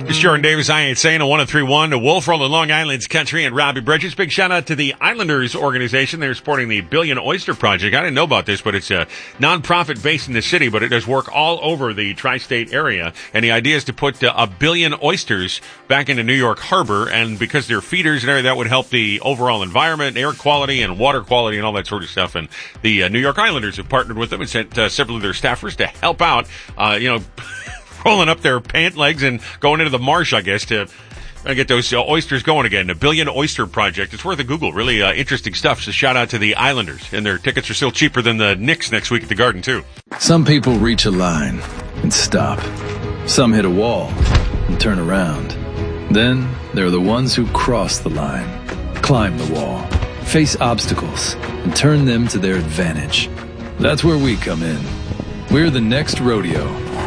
It's Jordan Davis, I Ain't Saying, a 103.1 to Wolf rolling Long Island's country and Robbie Bridges. Big shout out to the Islanders organization. They're supporting the Billion Oyster Project. I didn't know about this, but it's a nonprofit based in the city, but it does work all over the tri-state area. And the idea is to put a billion oysters back into New York Harbor. And because they're feeders and everything, that would help the overall environment, air quality, and water quality, and all that sort of stuff. And the New York Islanders have partnered with them and sent several of their staffers to help out, rolling up their pant legs and going into the marsh, I guess, to get those oysters going again. The Billion Oyster Project. It's worth a Google. Really interesting stuff. So shout out to the Islanders. And their tickets are still cheaper than the Knicks next week at the Garden, too. Some people reach a line and stop. Some hit a wall and turn around. Then there are the ones who cross the line, climb the wall, face obstacles, and turn them to their advantage. That's where we come in. We're the next rodeo.